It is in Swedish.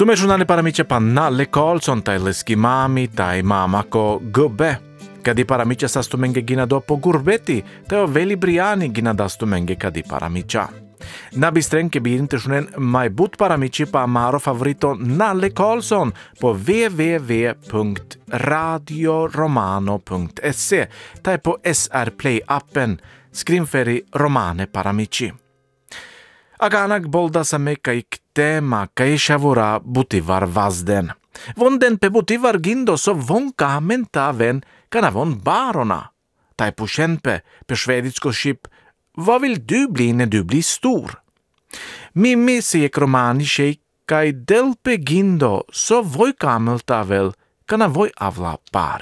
Tume journali paramice pa Nalle Karlsson tai leskimami tai mamako gubbe. Kadi paramice sastumenge gina dopo gurbetti, teo veli briani gina dastumenge kadi paramica. Nabistrenke birinte shunen mai but paramici pa amaro favorito Nalle Karlsson på www.radioromano.se tai på SR Play-appen Skrimferi Romane Paramici. Aganak bolda same kaik tema kai shavura butivar vazden. Vonden pe butivar gindo so vonka mentaven kanavon barona. Tai på känpe pe sveditsko ship. Vad vill du bli när du blir stor? Mimmi sek romani shei kai delpe gindo so voi kameltavel kana voi avla pari.